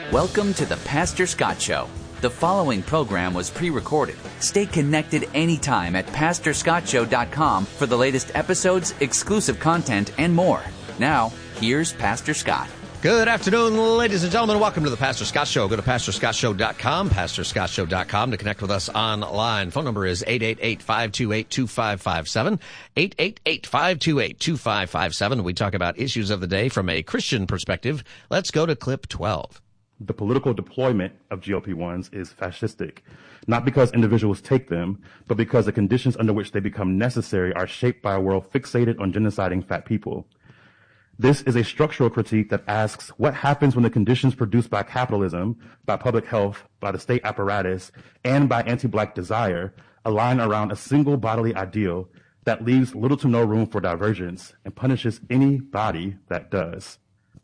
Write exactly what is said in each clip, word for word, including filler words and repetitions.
Welcome to the Pastor Scott Show. The following program was pre-recorded. Stay connected anytime at pastor scott show dot com for the latest episodes, exclusive content, and more. Now, here's Pastor Scott. Good afternoon, ladies and gentlemen. Welcome to the Pastor Scott Show. Go to pastor scott show dot com, pastor scott show dot com to connect with us online. Phone number is eight eight eight, five two eight, two five five seven, eight eight eight, five two eight, two five five seven. We talk about issues of the day from a Christian perspective. Let's go to clip twelve. The political deployment of G O P ones is fascistic, not because individuals take them, but because the conditions under which they become necessary are shaped by a world fixated on genociding fat people. This is a structural critique that asks what happens when the conditions produced by capitalism, by public health, by the state apparatus, and by anti-black desire align around a single bodily ideal that leaves little to no room for divergence and punishes any body that does.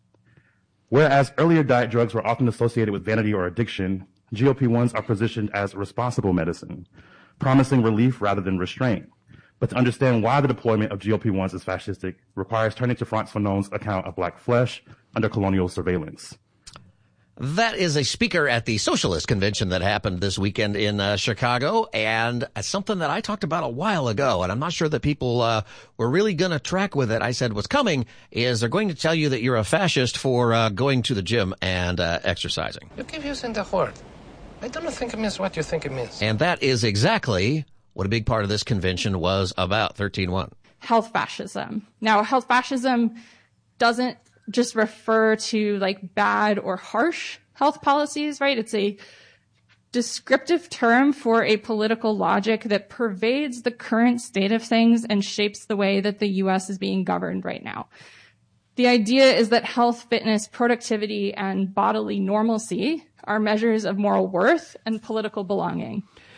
Whereas earlier diet drugs were often associated with vanity or addiction, G O P ones are positioned as responsible medicine, promising relief rather than restraint. But to understand why the deployment of G O P ones is fascistic requires turning to Frantz Fanon's account of black flesh under colonial surveillance. That is a speaker at the Socialist Convention that happened this weekend in uh, Chicago, and something that I talked about a while ago, and I'm not sure that people uh, were really going to track with it. I said what's coming is they're going to tell you that you're a fascist for uh, going to the gym and uh, exercising. You keep using the word. I don't think it means what you think it means. And that is exactly what a big part of this convention was about, thirteen one. Health fascism. Now, health fascism doesn't just refer to like bad or harsh health policies, right? It's a descriptive term for a political logic that pervades the current state of things and shapes the way that the U S is being governed right now. The idea is that health, fitness, productivity, and bodily normalcy are measures of moral worth and political belonging.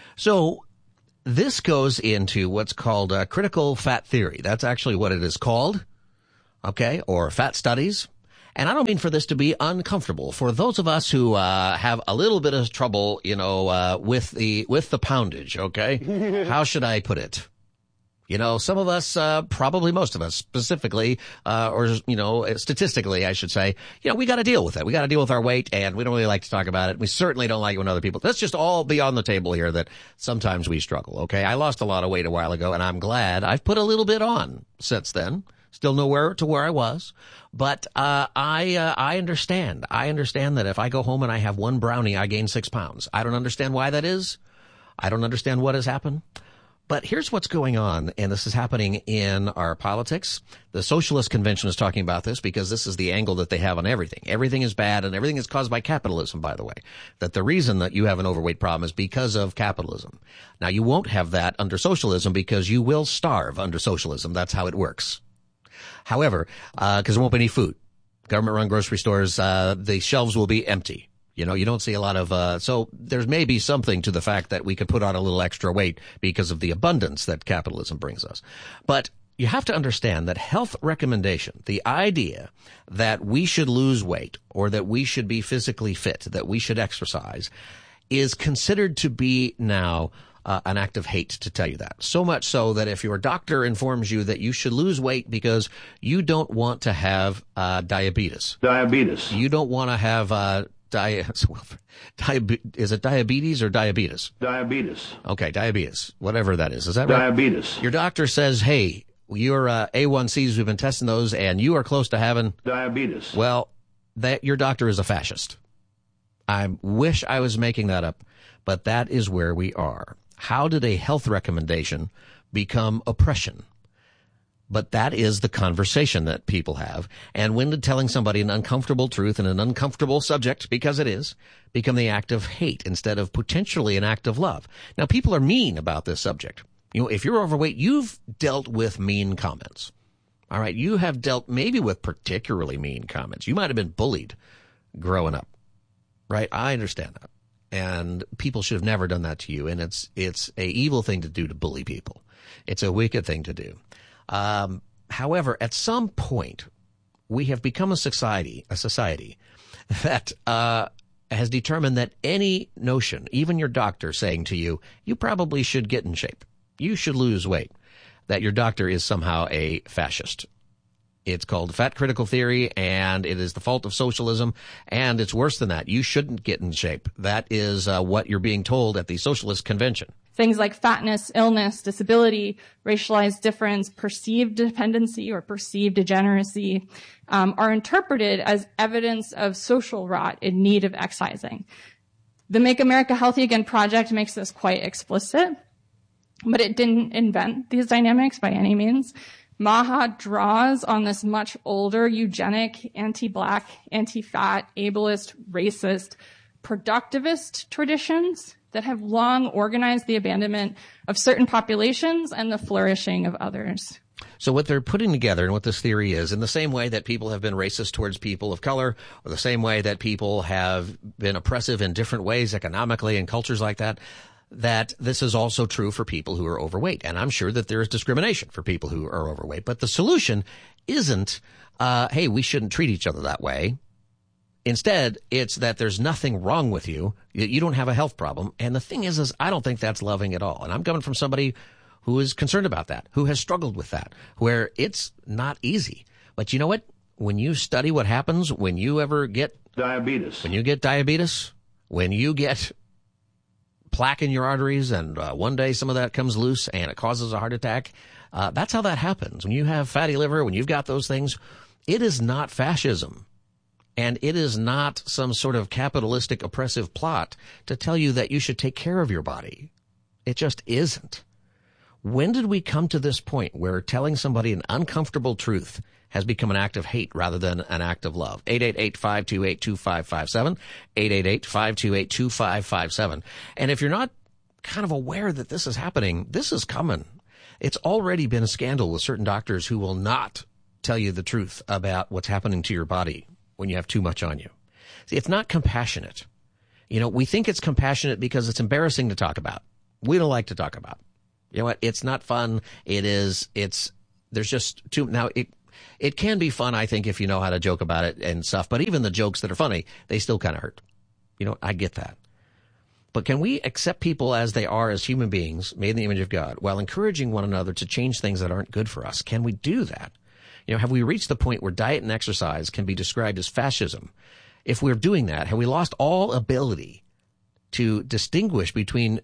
So this goes into what's called uh, critical fat theory. That's actually what it is called. Okay, or fat studies. And I don't mean for this to be uncomfortable. For those of us who uh have a little bit of trouble, you know, uh with the with the poundage, okay? How should I put it? You know, some of us, uh probably most of us specifically, uh or, you know, statistically, I should say, you know, we got to deal with it. We got to deal with our weight, and we don't really like to talk about it. We certainly don't like it when other people. Let's just all be on the table here that sometimes we struggle, okay? I lost a lot of weight a while ago, and I'm glad I've put a little bit on since then. Still nowhere to where I was, but uh I uh, I understand. I understand that if I go home and I have one brownie, I gain six pounds. I don't understand why that is. I don't understand what has happened. But here's what's going on, and this is happening in our politics. The Socialist Convention is talking about this because this is the angle that they have on everything. Everything is bad, and everything is caused by capitalism, by the way. That the reason that you have an overweight problem is because of capitalism. Now, you won't have that under socialism because you will starve under socialism. That's how it works. However, uh, because there won't be any food. Government-run grocery stores, uh, the shelves will be empty. You know, you don't see a lot of, uh, so there's maybe something to the fact that we could put on a little extra weight because of the abundance that capitalism brings us. But you have to understand that health recommendation, the idea that we should lose weight or that we should be physically fit, that we should exercise, is considered to be now Uh, an act of hate, to tell you that. So much so that if your doctor informs you that you should lose weight because you don't want to have uh, diabetes. Diabetes. You don't want to have uh, di- diabe- is it diabetes or diabetes? Diabetes. Okay, diabetes. Whatever that is. Is that right? Diabetes. Your doctor says, hey, your uh, A one C's, we've been testing those, and you are close to having diabetes. Well, that your doctor is a fascist. I wish I was making that up, but that is where we are. How did a health recommendation become oppression? But that is the conversation that people have. And when did telling somebody an uncomfortable truth and an uncomfortable subject, because it is, become the act of hate instead of potentially an act of love? Now, people are mean about this subject. You know, if you're overweight, you've dealt with mean comments. All right, you have dealt maybe with particularly mean comments. You might have been bullied growing up, right? I understand that. And people should have never done that to you. And it's it's a evil thing to do to bully people. It's a wicked thing to do. Um, however, at some point, we have become a society, a society that uh, has determined that any notion, even your doctor saying to you, you probably should get in shape, you should lose weight, that your doctor is somehow a fascist. It's called fat critical theory, and it is the fault of socialism, and it's worse than that. You shouldn't get in shape. That is uh, what you're being told at the Socialist Convention. Things like fatness, illness, disability, racialized difference, perceived dependency or perceived degeneracy um, are interpreted as evidence of social rot in need of excising. The Make America Healthy Again project makes this quite explicit, but it didn't invent these dynamics by any means. Maha draws on this much older eugenic, anti-black, anti-fat, ableist, racist, productivist traditions that have long organized the abandonment of certain populations and the flourishing of others. So what they're putting together and what this theory is, in the same way that people have been racist towards people of color, or the same way that people have been oppressive in different ways economically and cultures like that, that this is also true for people who are overweight. And I'm sure that there is discrimination for people who are overweight. But the solution isn't, uh, hey, we shouldn't treat each other that way. Instead, it's that there's nothing wrong with you. You don't have a health problem. And the thing is, is I don't think that's loving at all. And I'm coming from somebody who is concerned about that, who has struggled with that, where it's not easy. But you know what? When you study what happens when you ever get diabetes, when you get diabetes, when you get plaque in your arteries, and uh, one day some of that comes loose and it causes a heart attack. Uh, that's how that happens. When you have fatty liver, when you've got those things, it is not fascism. And it is not some sort of capitalistic oppressive plot to tell you that you should take care of your body. It just isn't. When did we come to this point where telling somebody an uncomfortable truth has become an act of hate rather than an act of love? eight eight eight, five two eight, two five five seven, eight eight eight, five two eight, two five five seven. And if you're not kind of aware that this is happening, this is coming. It's already been a scandal with certain doctors who will not tell you the truth about what's happening to your body when you have too much on you. See, it's not compassionate. You know, we think it's compassionate because it's embarrassing to talk about. We don't like to talk about. You know what? It's not fun. It is, it's, there's just too, now it, it can be fun, I think, if you know how to joke about it and stuff, but even the jokes that are funny, they still kind of hurt. You know, I get that. But can we accept people as they are, as human beings, made in the image of God, while encouraging one another to change things that aren't good for us? Can we do that? You know, have we reached the point where diet and exercise can be described as fascism? If we're doing that, have we lost all ability to distinguish between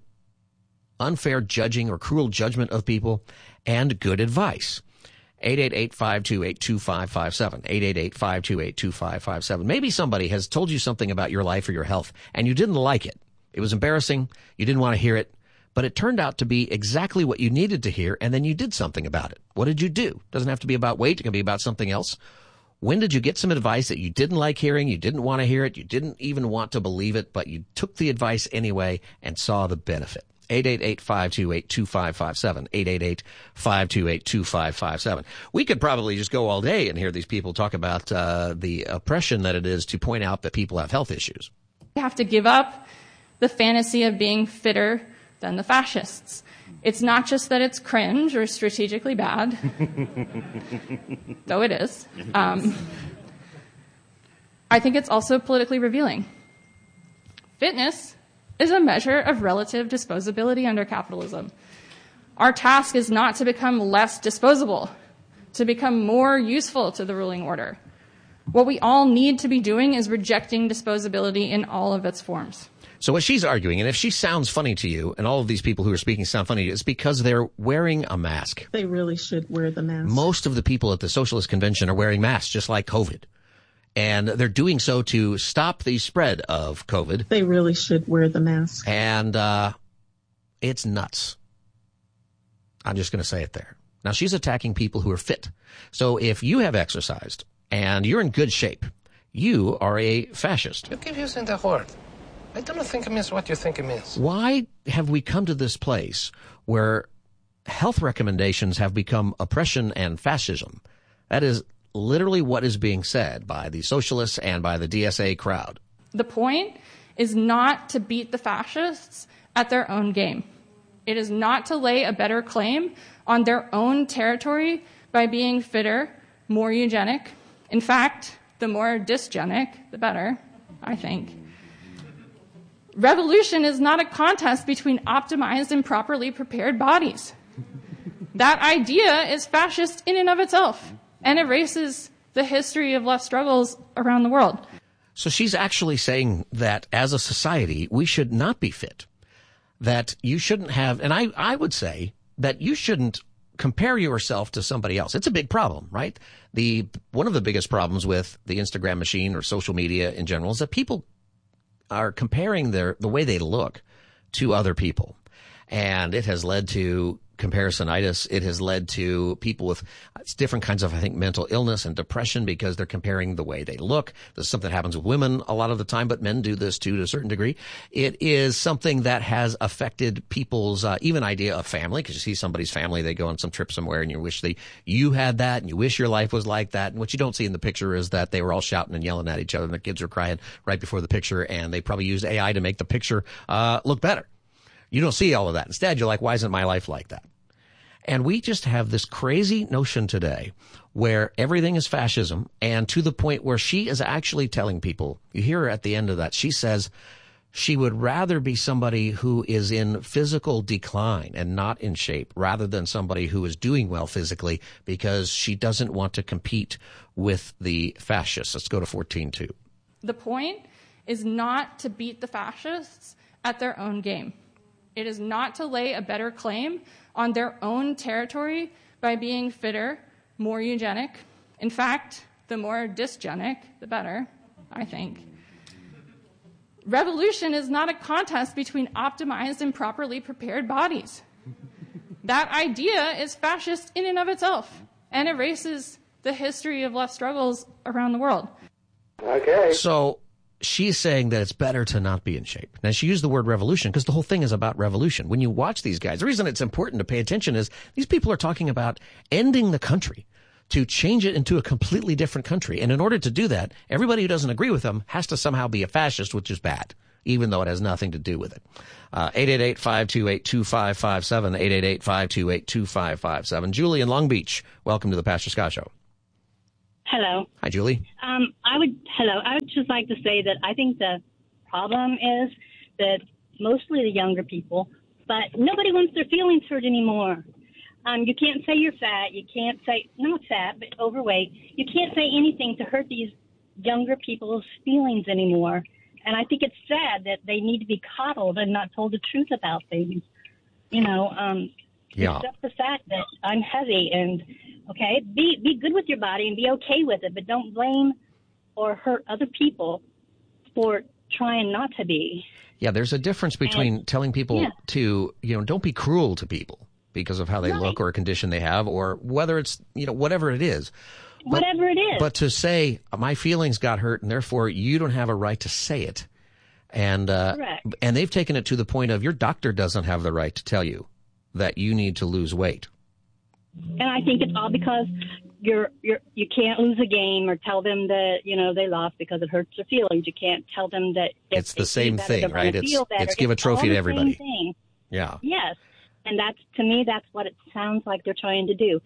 unfair judging or cruel judgment of people and good advice? eight eight eight, five two eight, two five five seven, eight eight eight, five two eight, two five five seven. Maybe somebody has told you something about your life or your health, and you didn't like it. It was embarrassing. You didn't want to hear it. But it turned out to be exactly what you needed to hear, and then you did something about it. What did you do? It doesn't have to be about weight. It can be about something else. When did you get some advice that you didn't like hearing, you didn't want to hear it, you didn't even want to believe it, but you took the advice anyway and saw the benefit? eight eight eight, five two eight, two five five seven, eight eight eight, five two eight, two five five seven. We could probably just go all day and hear these people talk about uh, the oppression that it is to point out that people have health issues. You have to give up the fantasy of being fitter than the fascists. It's not just that it's cringe or strategically bad, though it is. Um, I think it's also politically revealing. Fitness is a measure of relative disposability under capitalism. Our task is not to become less disposable, to become more useful to the ruling order. What we all need to be doing is rejecting disposability in all of its forms. So what she's arguing, and if she sounds funny to you, and all of these people who are speaking sound funny to you, it's because they're wearing a mask. They really should wear the mask. Most of the people at the Socialist Convention are wearing masks, just like COVID. And they're doing so to stop the spread of COVID. They really should wear the mask. And uh, it's nuts. I'm just going to say it there. Now, she's attacking people who are fit. So if you have exercised and you're in good shape, you are a fascist. You keep using the word. I don't think it means what you think it means. Why have we come to this place where health recommendations have become oppression and fascism? That is literally what is being said by the socialists and by the D S A crowd. The point is not to beat the fascists at their own game. It is not to lay a better claim on their own territory by being fitter, more eugenic. In fact, the more dysgenic, the better, I think. Revolution is not a contest between optimized and properly prepared bodies. That idea is fascist in and of itself. and erases the history of left struggles around the world. So she's actually saying that as a society, we should not be fit, that you shouldn't have, and I, I would say that you shouldn't compare yourself to somebody else. It's a big problem, right? The one of the biggest problems with the Instagram machine or social media in general is that people are comparing their the way they look to other people. And it has led to comparisonitis. It has led to people with different kinds of, I think, mental illness and depression because they're comparing the way they look. This is something that happens with women a lot of the time, but men do this too to a certain degree. It is something that has affected people's uh, even idea of family, because you see somebody's family, they go on some trip somewhere and you wish they you had that and you wish your life was like that. And what you don't see in the picture is that they were all shouting and yelling at each other and the kids were crying right before the picture, and they probably used A I to make the picture uh, look better. You don't see all of that. Instead, you're like, why isn't my life like that? And we just have this crazy notion today where everything is fascism, and to the point where she is actually telling people, you hear her at the end of that, she says she would rather be somebody who is in physical decline and not in shape rather than somebody who is doing well physically because she doesn't want to compete with the fascists. Let's go to fourteen two. The point is not to beat the fascists at their own game. It is not to lay a better claim on their own territory by being fitter, more eugenic. In fact, the more dysgenic, the better, I think. Revolution is not a contest between optimized and properly prepared bodies. That idea is fascist in and of itself and erases the history of left struggles around the world. Okay. So she's saying that it's better to not be in shape. Now, she used the word revolution because the whole thing is about revolution. When you watch these guys, the reason it's important to pay attention is these people are talking about ending the country to change it into a completely different country. And in order to do that, everybody who doesn't agree with them has to somehow be a fascist, which is bad, even though it has nothing to do with it. Uh, eight eight eight, five two eight, two five five seven, eight eight eight, five two eight, two five five seven. Julie in Long Beach, welcome to the Pastor Scott Show. Hello. Hi, Julie. Um, I would hello. I would just like to say that I think the problem is that mostly the younger people, but nobody wants their feelings hurt anymore. Um, you can't say you're fat. You can't say not fat, but overweight. You can't say anything to hurt these younger people's feelings anymore. And I think it's sad that they need to be coddled and not told the truth about things. You know, um, yeah. Accept the fact that I'm heavy and. Okay, be be good with your body and be okay with it, but don't blame or hurt other people for trying not to be. Yeah, there's a difference between and, telling people yeah. to, you know, don't be cruel to people because of how they right. look or a condition they have, or whether it's, you know, whatever it is. But, whatever it is. But to say, my feelings got hurt and therefore you don't have a right to say it. And, uh, Correct. and they've taken it to the point of your doctor doesn't have the right to tell you that you need to lose weight. And I think it's all because you're you're you can't lose a game or tell them that you know they lost because it hurts their feelings. You can't tell them that it's the same thing, right? It's it's give a trophy to everybody. Yeah. Yes, and that's to me that's what it sounds like they're trying to do.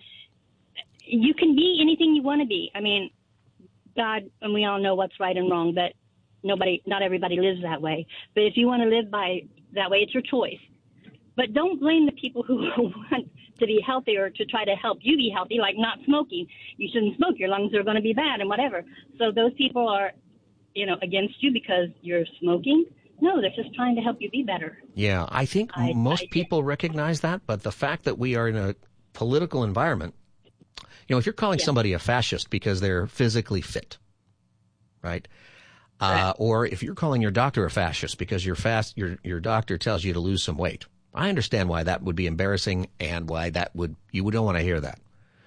You can be anything you want to be. I mean, God, and we all know what's right and wrong, but nobody, not everybody lives that way. But if you want to live by that way, it's your choice. But don't blame the people who want to be healthy or to try to help you be healthy, like not smoking. You shouldn't smoke. Your lungs are going to be bad and whatever. So those people are, you know, against you because you're smoking. No, they're just trying to help you be better. Yeah, I think I, most I, people recognize that. But the fact that we are in a political environment, you know, if you're calling yeah. somebody a fascist because they're physically fit, right? Uh, or if you're calling your doctor a fascist because you're fast, your your doctor tells you to lose some weight. I understand why that would be embarrassing and why that would you would don't want to hear that.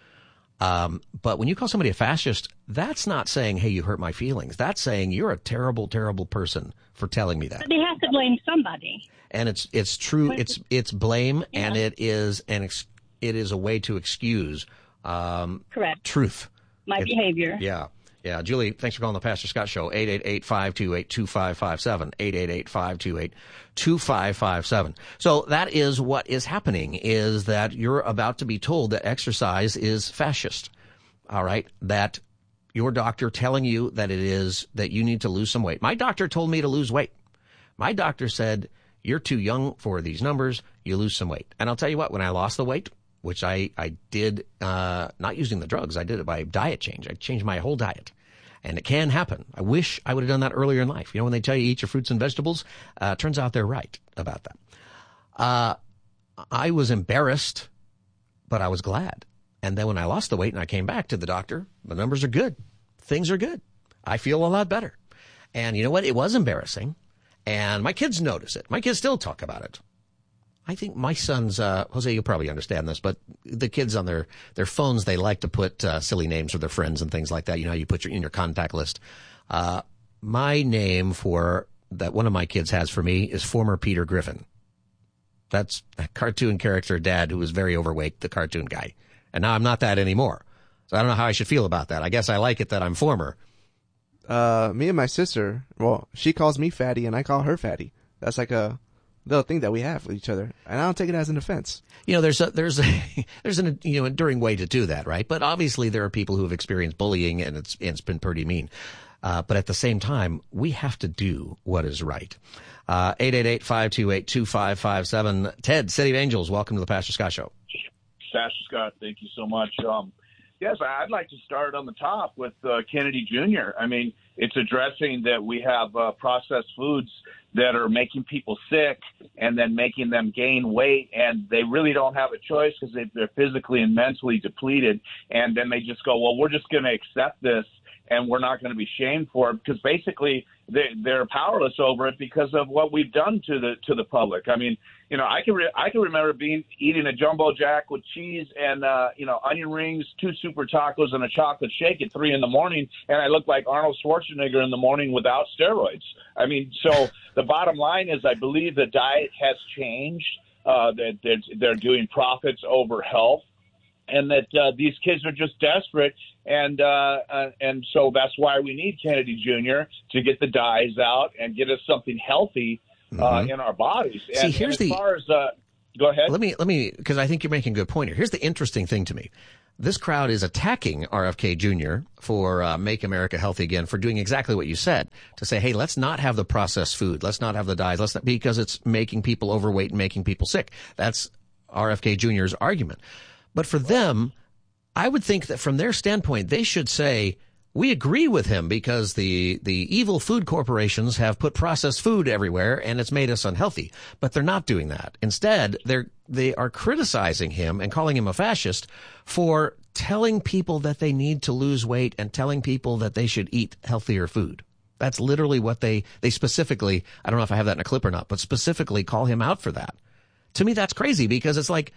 Um, but when you call somebody a fascist, that's not saying, hey, you hurt my feelings. That's saying you're a terrible, terrible person for telling me that. But they have to blame somebody. And it's it's true. It's it's blame, yeah. and it is an ex, it is a way to excuse um, correct truth. My it, behavior. Yeah. Yeah, Julie, thanks for calling the Pastor Scott Show, eight eight eight, five two eight, two five five seven, eight eight eight, five two eight, two five five seven. So that is what is happening, is that you're about to be told that exercise is fascist, all right, that your doctor telling you that it is, that you need to lose some weight. My doctor told me to lose weight. My doctor said, you're too young for these numbers, you lose some weight. And I'll tell you what, when I lost the weight, which I, I did, uh, not using the drugs. I did it by diet change. I changed my whole diet. And it can happen. I wish I would have done that earlier in life. You know, when they tell you eat your fruits and vegetables, uh, turns out they're right about that. Uh, I was embarrassed, but I was glad. And then when I lost the weight and I came back to the doctor, the numbers are good. Things are good. I feel a lot better. And you know what? It was embarrassing. And my kids notice it. My kids still talk about it. I think my sons, uh, Jose, you'll probably understand this, but the kids on their, their phones, they like to put uh, silly names for their friends and things like that. You know, you put your in your contact list. Uh, my name for that one of my kids has for me is former Peter Griffin. That's a cartoon character dad who was very overweight, the cartoon guy. And now I'm not that anymore. So I don't know how I should feel about that. I guess I like it that I'm former. Uh, me and my sister, well, she calls me fatty and I call her fatty. That's like a little thing that we have with each other. And I don't take it as an offense. You know, there's a, there's a, there's an, you know, enduring way to do that, right? But obviously there are people who have experienced bullying and it's, and it's been pretty mean. Uh, but at the same time, we have to do what is right. Uh, eight eight eight, five two eight, two five five seven. Ted, City of Angels, welcome to the Pastor Scott Show. Pastor Scott, thank you so much. Um, yes, I'd like to start on the top with uh, Kennedy Junior I mean, it's addressing that we have uh, processed foods that are making people sick and then making them gain weight, and they really don't have a choice because they, they're physically and mentally depleted, and then they just go, well, we're just going to accept this and we're not going to be shamed for it, because basically they, they're powerless over it because of what we've done to the to the public. I mean, you know, I can re- I can remember being eating a jumbo jack with cheese and uh, you know, onion rings, two super tacos, and a chocolate shake at three in the morning, and I looked like Arnold Schwarzenegger in the morning without steroids. I mean, so the bottom line is, I believe the diet has changed. Uh, that they're, they're doing profits over health, and that uh, these kids are just desperate. And uh, uh, and so that's why we need Kennedy Junior to get the dyes out and get us something healthy uh, mm-hmm. in our bodies. See, and, here's and as the, far as, uh, go ahead. Let me, let me, because I think you're making a good point here. Here's the interesting thing to me. This crowd is attacking R F K Junior for uh, Make America Healthy Again, for doing exactly what you said, to say, hey, let's not have the processed food. Let's not have the dyes. Let's not, because it's making people overweight and making people sick. That's R F K Junior's argument. But for them, I would think that from their standpoint, they should say, we agree with him because the, the evil food corporations have put processed food everywhere and it's made us unhealthy. But they're not doing that. Instead, they're, they are criticizing him and calling him a fascist for telling people that they need to lose weight and telling people that they should eat healthier food. That's literally what they, they specifically, I don't know if I have that in a clip or not, but specifically call him out for that. To me, that's crazy, because it's like,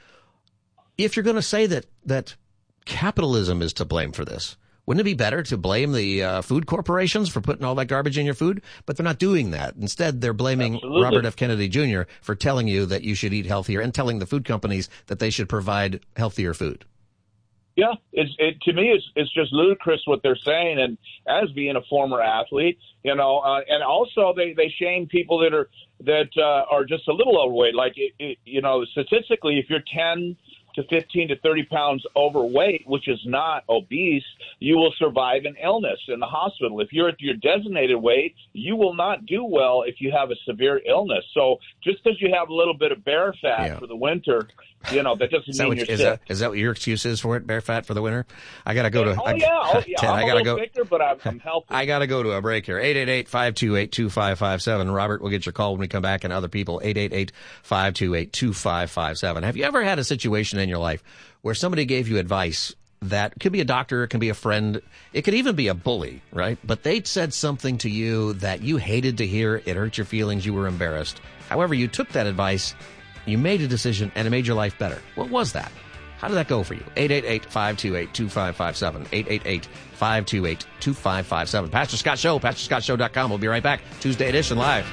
if you're going to say that, that capitalism is to blame for this, wouldn't it be better to blame the uh, food corporations for putting all that garbage in your food? But they're not doing that. Instead, they're blaming Absolutely. Robert F. Kennedy Junior for telling you that you should eat healthier and telling the food companies that they should provide healthier food. Yeah, it's, it, to me, it's, it's just ludicrous what they're saying. And as being a former athlete, you know, uh, and also they, they shame people that are that uh, are just a little overweight. Like, it, it, you know, statistically, if you're ten to fifteen to thirty pounds overweight, which is not obese, you will survive an illness in the hospital. If you're at your designated weight, you will not do well if you have a severe illness. So just because you have a little bit of bear fat yeah. for the winter, you know, that doesn't is mean that you're what, is sick. That, is that what your excuse is for it, bear fat for the winter? I got to go yeah, to... Oh, I, yeah. Oh, yeah. Ted, I'm I a gotta little go, thicker, but I'm, I'm healthy. I got to go to a break here. eight eight eight, five two eight, two five five seven. Robert, we'll get your call when we come back, and other people, eight eight eight, five two eight, two five five seven. Have you ever had a situation in your life where somebody gave you advice that could be a doctor, it can be a friend, it could even be a bully, right? But they said something to you that you hated to hear, it hurt your feelings, you were embarrassed. However, you took that advice, you made a decision, and it made your life better. What was that? How did that go for you? eight eight eight, five two eight, two five five seven. eight eight eight, five two eight, two five five seven. Pastor Scott Show, pastor scott show dot com. We'll be right back. Tuesday edition live.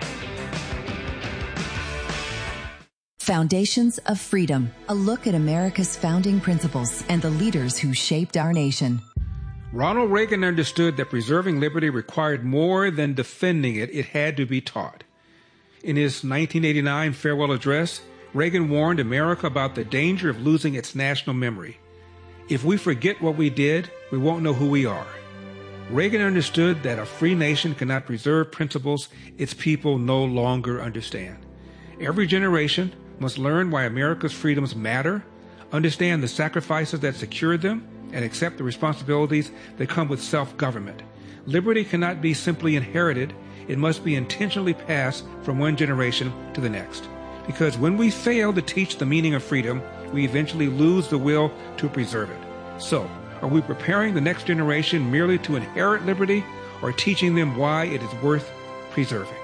Foundations of Freedom, a look at America's founding principles and the leaders who shaped our nation. Ronald Reagan understood that preserving liberty required more than defending it. It had to be taught. In his nineteen eighty-nine farewell address, Reagan warned America about the danger of losing its national memory. If we forget what we did, we won't know who we are. Reagan understood that a free nation cannot preserve principles its people no longer understand. Every generation must learn why America's freedoms matter, understand the sacrifices that secured them, and accept the responsibilities that come with self-government. Liberty cannot be simply inherited. It must be intentionally passed from one generation to the next. Because when we fail to teach the meaning of freedom, we eventually lose the will to preserve it. So, are we preparing the next generation merely to inherit liberty, or teaching them why it is worth preserving?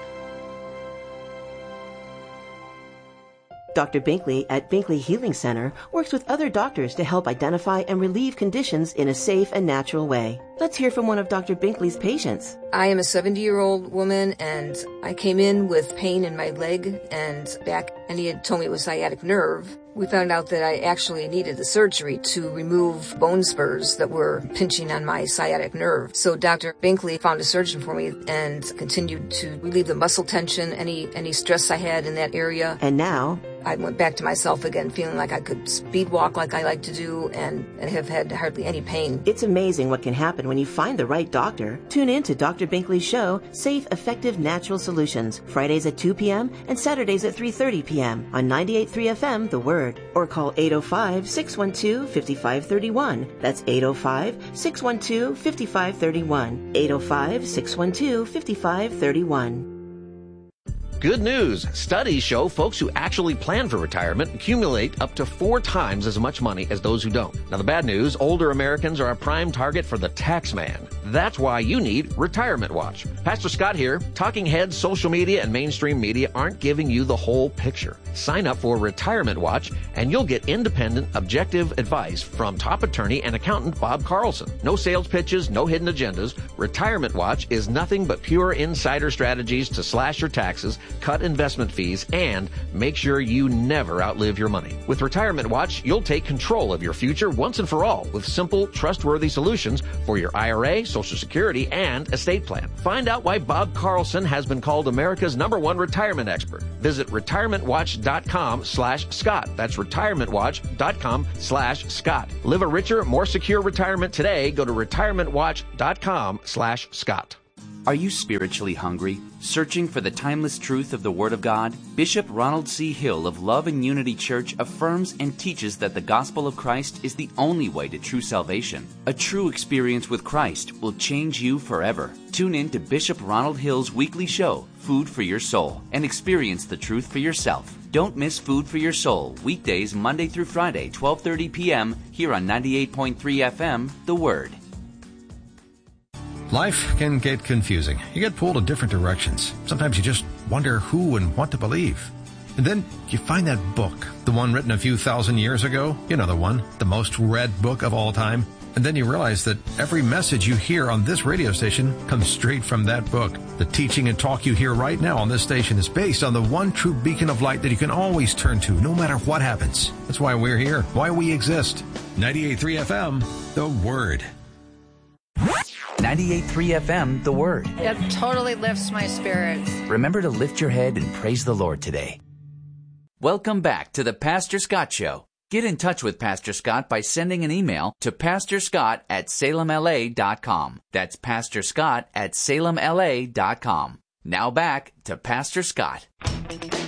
Doctor Binkley at Binkley Healing Center works with other doctors to help identify and relieve conditions in a safe and natural way. Let's hear from one of Doctor Binkley's patients. I am a seventy-year-old woman, and I came in with pain in my leg and back, and he had told me it was sciatic nerve. We found out that I actually needed the surgery to remove bone spurs that were pinching on my sciatic nerve. So Doctor Binkley found a surgeon for me and continued to relieve the muscle tension, any any stress I had in that area. And now I went back to myself again, feeling like I could speed walk like I like to do, and, and have had hardly any pain. It's amazing what can happen when you find the right doctor. Tune in to Doctor Binkley's show, Safe, Effective, Natural Solutions, Fridays at two p.m. and Saturdays at three thirty p.m. on ninety-eight point three F M, The Word. Or call eight oh five, six one two, five five three one. That's eight oh five, six one two, five five three one. eight oh five, six one two, five five three one. Good news. Studies show folks who actually plan for retirement accumulate up to four times as much money as those who don't. Now, the bad news, older Americans are a prime target for the tax man. That's why you need Retirement Watch. Pastor Scott here. Talking heads, social media, and mainstream media aren't giving you the whole picture. Sign up for Retirement Watch, and you'll get independent, objective advice from top attorney and accountant Bob Carlson. No sales pitches, no hidden agendas. Retirement Watch is nothing but pure insider strategies to slash your taxes, cut investment fees, and make sure you never outlive your money. With Retirement Watch, you'll take control of your future once and for all with simple, trustworthy solutions for your I R A, Social Security, and estate plan. Find out why Bob Carlson has been called America's number one retirement expert. Visit retirementwatch.com slash Scott. That's retirementwatch.com slash Scott. Live a richer, more secure retirement today. Go to retirementwatch.com slash Scott. Are you spiritually hungry? Searching for the timeless truth of the Word of God? Bishop Ronald C. Hill of Love and Unity Church affirms and teaches that the gospel of Christ is the only way to true salvation. A true experience with Christ will change you forever. Tune in to Bishop Ronald Hill's weekly show, Food for Your Soul, and experience the truth for yourself. Don't miss Food for Your Soul, weekdays Monday through Friday, twelve thirty p.m. here on ninety-eight point three F M, The Word. Life can get confusing. You get pulled in different directions. Sometimes you just wonder who and what to believe. And then you find that book, the one written a few thousand years ago. You know the one, the most read book of all time. And then you realize that every message you hear on this radio station comes straight from that book. The teaching and talk you hear right now on this station is based on the one true beacon of light that you can always turn to, no matter what happens. That's why we're here, why we exist. ninety-eight point three F M, The Word. ninety-eight point three F M, The Word. It totally lifts my spirits. Remember to lift your head and praise the Lord today. Welcome back to the Pastor Scott Show. Get in touch with Pastor Scott by sending an email to pastor scott at salem l a dot com. That's pastor scott at salem l a dot com. Now back to Pastor Scott.